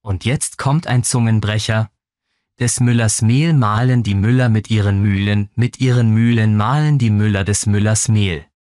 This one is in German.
Und jetzt kommt ein Zungenbrecher. Des Müllers Mehl mahlen die Müller mit ihren Mühlen mahlen die Müller des Müllers Mehl.